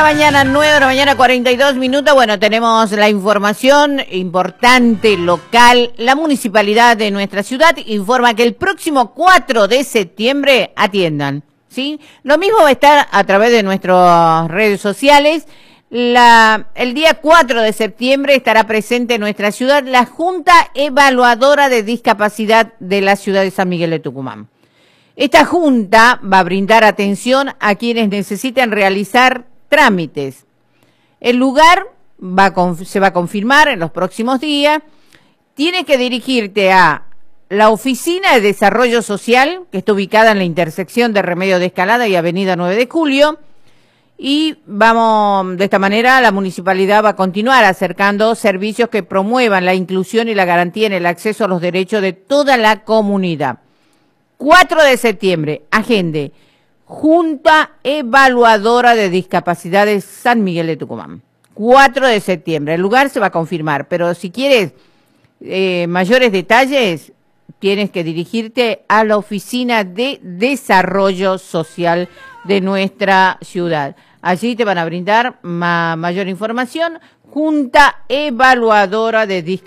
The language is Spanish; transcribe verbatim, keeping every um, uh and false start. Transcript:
mañana, nueve de la mañana, cuarenta y dos minutos. Bueno, tenemos la información importante local. La municipalidad de nuestra ciudad informa que el próximo cuatro de septiembre atiendan, ¿sí? Lo mismo va a estar a través de nuestras redes sociales. La, el día cuatro de septiembre estará presente en nuestra ciudad la Junta Evaluadora de Discapacidad de la ciudad de San Miguel de Tucumán. Esta junta va a brindar atención a quienes necesiten realizar trámites. El lugar va a, se va a confirmar en los próximos días. Tienes que dirigirte a la Oficina de Desarrollo Social, que está ubicada en la intersección de Remedio de Escalada y Avenida nueve de julio. Y vamos, de esta manera la municipalidad va a continuar acercando servicios que promuevan la inclusión y la garantía en el acceso a los derechos de toda la comunidad. cuatro de septiembre, agende, Junta Evaluadora de Discapacidades San Miguel de Tucumán. cuatro de septiembre, el lugar se va a confirmar, pero si quieres eh, mayores detalles, tienes que dirigirte a la Oficina de Desarrollo Social de nuestra ciudad. Allí te van a brindar ma mayor información. Junta Evaluadora de Discapacidades.